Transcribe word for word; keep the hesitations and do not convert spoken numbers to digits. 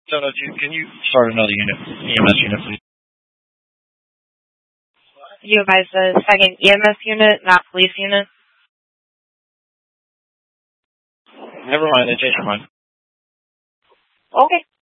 So, do you, can you start another unit, E M S unit, please? You advise the second E M S unit, not police unit? Never mind, they changed their mind. Okay.